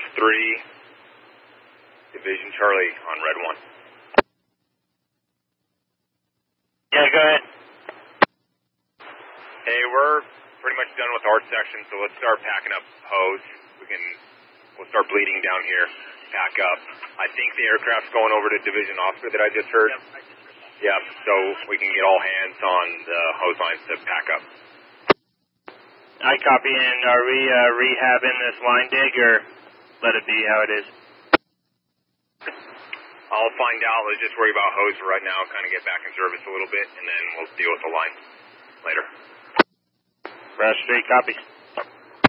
3, Division Charlie on Red 1. Yeah, go ahead. Hey, we're pretty much done with our section, so let's start packing up hose. We'll start bleeding down here, pack up. I think the aircraft's going over to Division Oscar that I just heard. Yep, I just heard that. Yeah, so we can get all hands on the hose lines to pack up. I copy, and are we rehabbing this line dig, or let it be how it is? I'll find out. Let's just worry about hose for right now, kind of get back in service a little bit, and then we'll deal with the line later. Brad Street, copy.